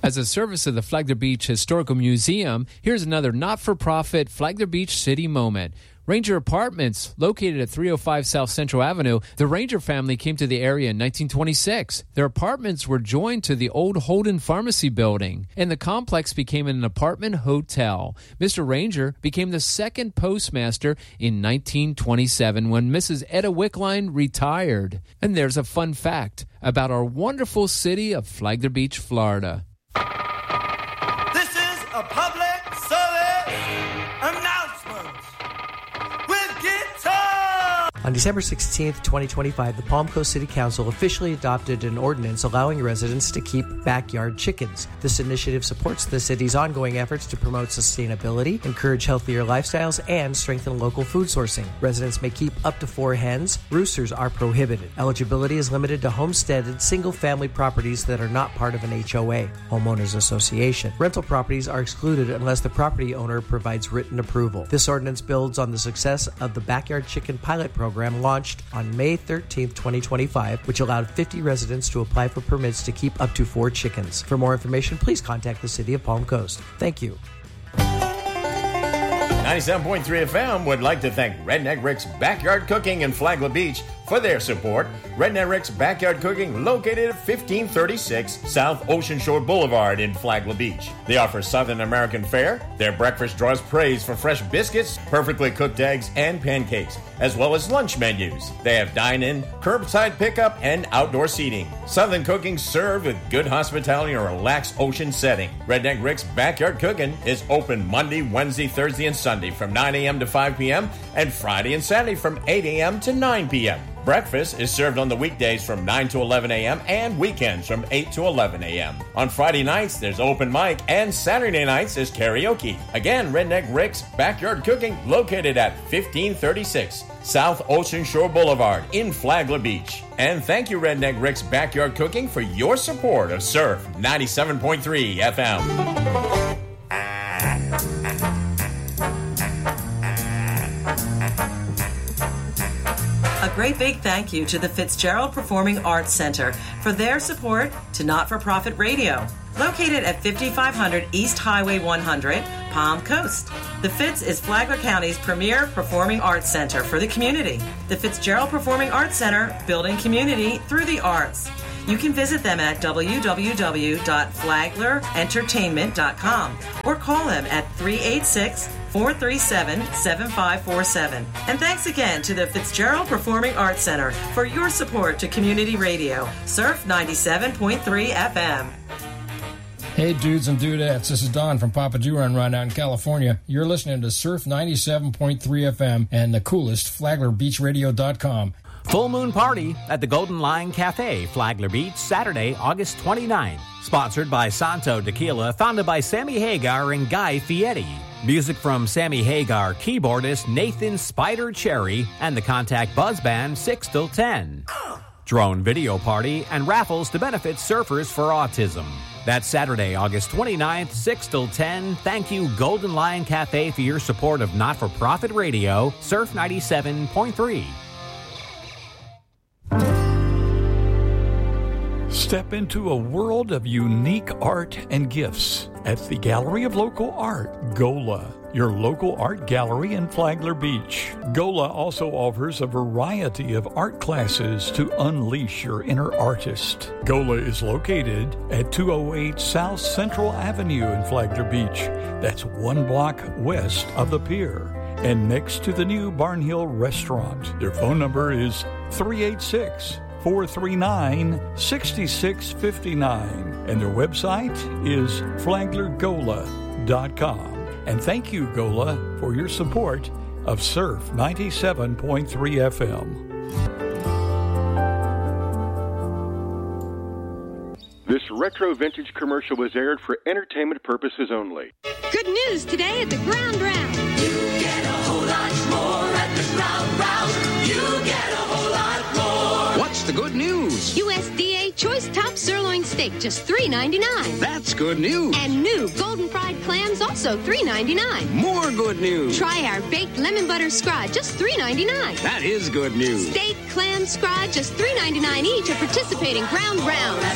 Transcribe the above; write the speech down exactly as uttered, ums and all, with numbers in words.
As a service of the Flagler Beach Historical Museum, here's another not-for-profit Flagler Beach City moment. Ranger Apartments, located at three oh five South Central Avenue, the Ranger family came to the area in nineteen twenty-six. Their apartments were joined to the old Holden Pharmacy building, and the complex became an apartment hotel. Mister Ranger became the second postmaster in nineteen twenty-seven when Missus Etta Wickline retired. And there's a fun fact about our wonderful city of Flagler Beach, Florida. This is a public service announcement with guitar. On December sixteenth, twenty twenty-five, the Palm Coast City Council officially adopted an ordinance allowing residents to keep backyard chickens. This initiative supports the city's ongoing efforts to promote sustainability, encourage healthier lifestyles, and strengthen local food sourcing. Residents may keep up to four hens. Roosters are prohibited. Eligibility is limited to homesteaded, single-family properties that are not part of an H O A, Homeowners Association. Rental properties are excluded unless the property owner provides written approval. This ordinance builds on the success of the Backyard Chicken Pilot Program launched on May thirteenth, twenty twenty-five, which allowed fifty residents to apply for permits to keep up to four chickens. For more information, please contact the City of Palm Coast. Thank you. ninety-seven point three F M would like to thank Redneck Rick's Backyard Cooking in Flagler Beach for their support. Redneck Rick's Backyard Cooking, located at fifteen thirty-six South Ocean Shore Boulevard in Flagler Beach. They offer Southern American fare. Their breakfast draws praise for fresh biscuits, perfectly cooked eggs, and pancakes, as well as lunch menus. They have dine-in, curbside pickup, and outdoor seating. Southern cooking served with good hospitality in a relaxed ocean setting. Redneck Rick's Backyard Cooking is open Monday, Wednesday, Thursday, and Sunday from nine a.m. to five p.m. and Friday and Saturday from eight a.m. to nine p.m. Breakfast is served on the weekdays from nine to eleven a.m. and weekends from eight to eleven a.m. On Friday nights, there's open mic, and Saturday nights is karaoke. Again, Redneck Rick's Backyard Cooking, located at fifteen thirty-six South Ocean Shore Boulevard in Flagler Beach. And thank you, Redneck Rick's Backyard Cooking, for your support of Surf ninety-seven point three F M. A great big thank you to the Fitzgerald Performing Arts Center for their support to Not-for-Profit Radio, located at fifty-five hundred East Highway one hundred, Palm Coast. The Fitz is Flagler County's premier performing arts center for the community. The Fitzgerald Performing Arts Center, building community through the arts. You can visit them at w w w dot flagler entertainment dot com or call them at three eight six, four three seven, seven five four seven. And thanks again to the Fitzgerald Performing Arts Center for your support to community radio. Surf ninety-seven point three F M. Hey, dudes and dudettes, this is Don from Papa Duran right out in California. You're listening to Surf ninety-seven point three F M and the coolest, flagler beach radio dot com. Full Moon Party at the Golden Lion Cafe, Flagler Beach, Saturday, August twenty-ninth. Sponsored by Santo Tequila, founded by Sammy Hagar and Guy Fieri. Music from Sammy Hagar, keyboardist Nathan Spider Cherry, and the Contact Buzz Band six till ten. Drone video party and raffles to benefit surfers for autism. That's Saturday, August twenty-ninth, six till ten. Thank you, Golden Lion Cafe, for your support of not-for-profit radio, Surf ninety-seven point three. Step into a world of unique art and gifts at the Gallery of Local Art, GOLA, your local art gallery in Flagler Beach. GOLA also offers a variety of art classes to unleash your inner artist. GOLA is located at two oh eight South Central Avenue in Flagler Beach. That's one block west of the pier and next to the new Barnhill Restaurant. Their phone number is three eight six, four three nine, six six five nine, and their website is flagler gola dot com. And thank you, GOLA, for your support of Surf ninety-seven point three F M. This retro vintage commercial was aired for entertainment purposes only. Good news today at the Ground Round. You get a whole lot more at the Ground Round. You get a whole lot more. What's the good news? U S D A Choice Top Sirloin Steak, just three ninety-nine. That's good news. And new Golden Fried Clams, also three ninety-nine. More good news. Try our baked lemon butter scrod, just three ninety-nine. That is good news. Steak, clam, scrod, just three ninety-nine each at participating Ground Rounds.